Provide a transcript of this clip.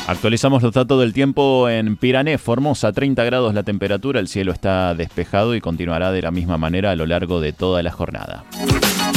Actualizamos los datos del tiempo en Pirané, Formosa, 30 grados la temperatura, el cielo está despejado y continuará de la misma manera a lo largo de toda la jornada.